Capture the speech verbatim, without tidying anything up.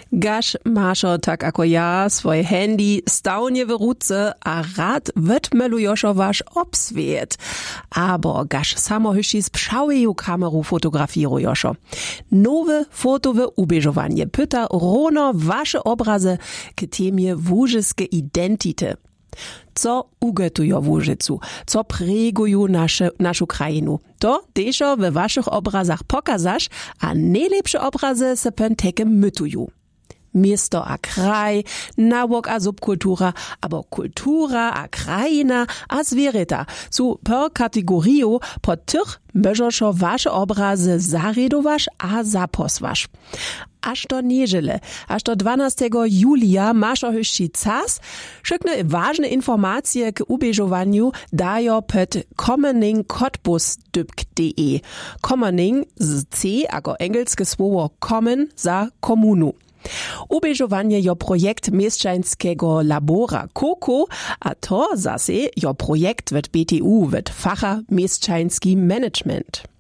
Gaš mašo tak ako ja svoje handy stawnie w ruce a rad wytmelujoszo wasz obswiet. Abo gaš samo hyši z pšaweju kameru fotografirujoszo. Nowe fotowe ubieżowanie pyta rono wasze obrazy k temie wóżyske identity. Co ugetujo w Łużycu, co preguju nasze, naszą krajinu. To deszo we waszych obrazach pokazasz, a najlepsze obrazy se pentekem mytuju. Miasto a kraj, nawok a subkultura, aber kultura a krajina a zwieryta. Su per kategoriju po tych możoszo wasze obrazy zaredowasz a zaposwasz. Aż do niedziele, aż do dwunastego julia maszo hyšći cas, szykne ważne informacje k ubieżowaniu dajo pod commoning cottbus punkt d y b k punkt d e. Commoning z C, jako engelskie słowo common za komunu. Ubieżowanie jo projekt mieszczańskiego labora Koko, a to zase jo projekt w B T U, w facha mieszczański management.